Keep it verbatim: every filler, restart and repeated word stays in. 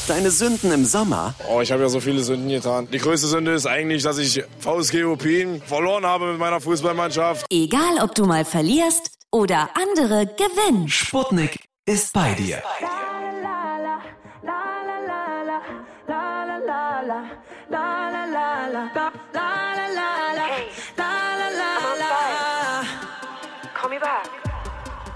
Deine Sünden im Sommer? Oh, ich habe ja so viele Sünden getan. Die größte Sünde ist eigentlich, dass ich V S G Opin verloren habe mit meiner Fußballmannschaft. Egal, ob du mal verlierst oder andere gewinnen. Sputnik ist bei dir. La la la la la la la la la la la la la